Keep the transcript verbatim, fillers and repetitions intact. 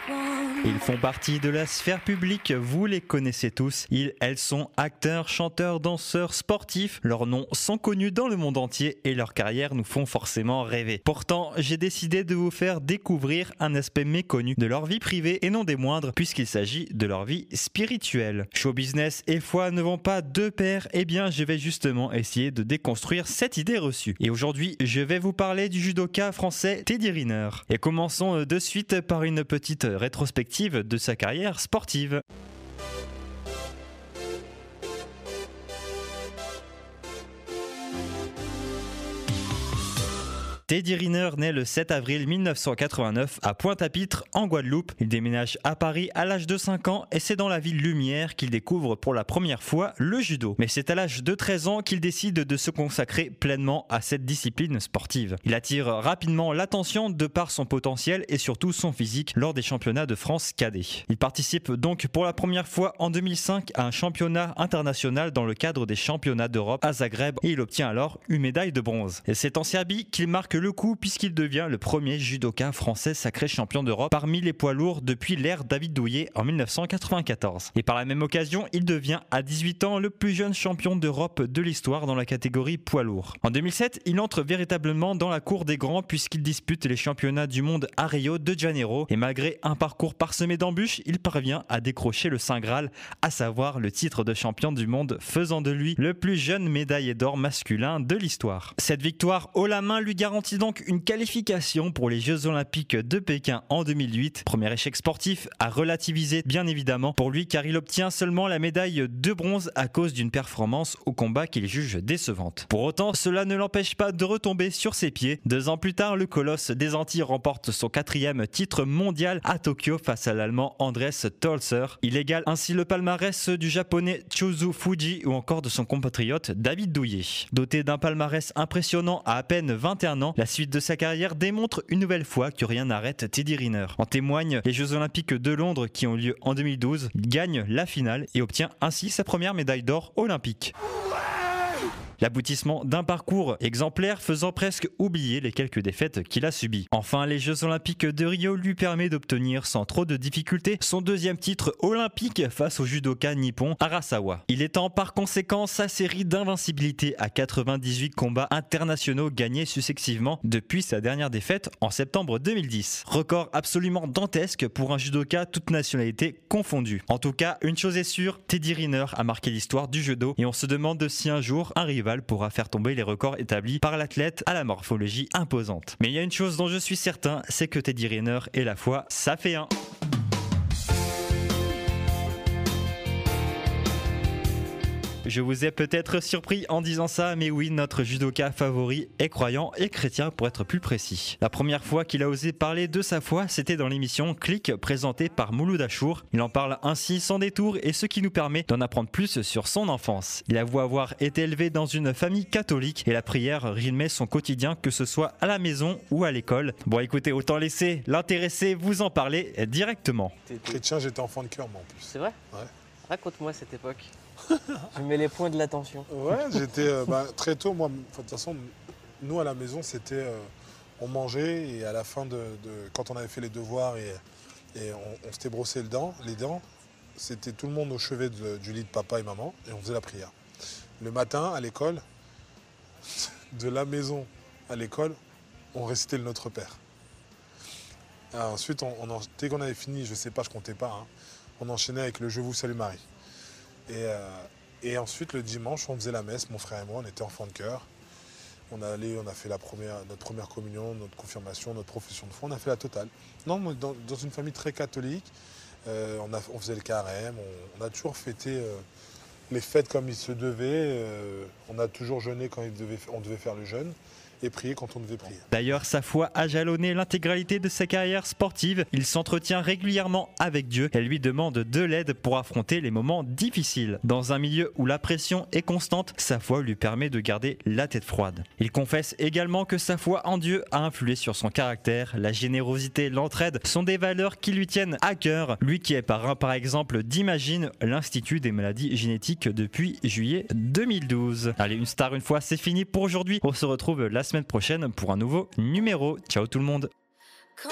Ils font partie de la sphère publique, vous les connaissez tous. Ils, elles sont acteurs, chanteurs, danseurs, sportifs. Leurs noms sont connus dans le monde entier et leurs carrières nous font forcément rêver. Pourtant, j'ai décidé de vous faire découvrir un aspect méconnu de leur vie privée et non des moindres puisqu'il s'agit de leur vie spirituelle. Show business et foi ne vont pas de pair, eh bien je vais justement essayer de déconstruire cette idée reçue. Et aujourd'hui, je vais vous parler du judoka français Teddy Riner. Et commençons de suite par une petite rétrospective de sa carrière sportive. Teddy Riner naît le sept avril mille neuf cent quatre-vingt-neuf à Pointe-à-Pitre en Guadeloupe. Il déménage à Paris à l'âge de cinq ans et c'est dans la ville lumière qu'il découvre pour la première fois le judo. Mais c'est à l'âge de treize ans qu'il décide de se consacrer pleinement à cette discipline sportive. Il attire rapidement l'attention de par son potentiel et surtout son physique lors des championnats de France cadets. Il participe donc pour la première fois en deux mille cinq à un championnat international dans le cadre des championnats d'Europe à Zagreb et il obtient alors une médaille de bronze. Et c'est en Serbie qu'il marque le coup puisqu'il devient le premier judoka français sacré champion d'Europe parmi les poids lourds depuis l'ère David Douillet en mille neuf cent quatre-vingt-quatorze. Et par la même occasion, il devient à dix-huit ans le plus jeune champion d'Europe de l'histoire dans la catégorie poids lourd. En deux mille sept, il entre véritablement dans la cour des grands puisqu'il dispute les championnats du monde à Rio de Janeiro et malgré un parcours parsemé d'embûches, il parvient à décrocher le Saint Graal, à savoir le titre de champion du monde, faisant de lui le plus jeune médaillé d'or masculin de l'histoire. Cette victoire haut la main lui garantit donc une qualification pour les Jeux Olympiques de Pékin en deux mille huit. Premier échec sportif à relativiser bien évidemment pour lui car il obtient seulement la médaille de bronze à cause d'une performance au combat qu'il juge décevante. Pour autant, cela ne l'empêche pas de retomber sur ses pieds. Deux ans plus tard, le colosse des Antilles remporte son quatrième titre mondial à Tokyo face à l'Allemand Andres Tolzer. Il égale ainsi le palmarès du japonais Chuzu Fuji ou encore de son compatriote David Douillet. Doté d'un palmarès impressionnant à à peine vingt et un ans, la suite de sa carrière démontre une nouvelle fois que rien n'arrête Teddy Riner. En témoignent les Jeux Olympiques de Londres qui ont lieu en deux mille douze. Il gagne la finale et obtient ainsi sa première médaille d'or olympique. L'aboutissement d'un parcours exemplaire faisant presque oublier les quelques défaites qu'il a subies. Enfin, les Jeux Olympiques de Rio lui permet d'obtenir sans trop de difficultés son deuxième titre olympique face au judoka nippon Arasawa. Il étend par conséquent sa série d'invincibilité à quatre-vingt-dix-huit combats internationaux gagnés successivement depuis sa dernière défaite en septembre deux mille dix. Record absolument dantesque pour un judoka toute nationalité confondue. En tout cas, une chose est sûre, Teddy Riner a marqué l'histoire du judo et on se demande si un jour un rival pourra faire tomber les records établis par l'athlète à la morphologie imposante. Mais il y a une chose dont je suis certain, c'est que Teddy Riner et la foi, ça fait un. Je vous ai peut-être surpris en disant ça, mais oui, notre judoka favori est croyant et chrétien pour être plus précis. La première fois qu'il a osé parler de sa foi, c'était dans l'émission Click présentée par Mouloud Achour. Il en parle ainsi sans détour et ce qui nous permet d'en apprendre plus sur son enfance. Il avoue avoir été élevé dans une famille catholique et la prière rythmait son quotidien que ce soit à la maison ou à l'école. Bon écoutez, autant laisser l'intéressé vous en parler directement. Chrétien, j'étais enfant de cœur moi en plus. C'est vrai? Ouais. Raconte-moi cette époque. Je mets les points de l'attention. Ouais, j'étais euh, bah, très tôt, moi, de toute façon, nous à la maison, c'était, euh, on mangeait et à la fin de, de quand on avait fait les devoirs et, et on, on s'était brossé le dent, les dents, c'était tout le monde au chevet de, du lit de papa et maman et on faisait la prière. Le matin, à l'école, de la maison à l'école, on récitait le Notre Père. Alors, ensuite, on, on en, dès qu'on avait fini, je sais pas, je comptais pas, hein, on enchaînait avec le Je vous salue Marie. Et, euh, et ensuite, le dimanche, on faisait la messe, mon frère et moi, on était enfants de cœur. On, a allé, on a fait la première, notre première communion, notre confirmation, notre profession de foi, on a fait la totale. Non, dans, dans une famille très catholique, euh, on, a, on faisait le carême, on, on a toujours fêté euh, les fêtes comme il se devait. Euh, on a toujours jeûné quand il devait, on devait faire le jeûne. Et prier quand on devait prier. D'ailleurs, sa foi a jalonné l'intégralité de sa carrière sportive. Il s'entretient régulièrement avec Dieu et lui demande de l'aide pour affronter les moments difficiles. Dans un milieu où la pression est constante, sa foi lui permet de garder la tête froide. Il confesse également que sa foi en Dieu a influé sur son caractère. La générosité, l'entraide sont des valeurs qui lui tiennent à cœur. Lui qui est parrain par exemple d'Imagine, l'Institut des maladies génétiques depuis juillet deux mille douze. Allez, une star une fois, c'est fini pour aujourd'hui. On se retrouve la semaine prochaine pour un nouveau numéro. Ciao tout le monde.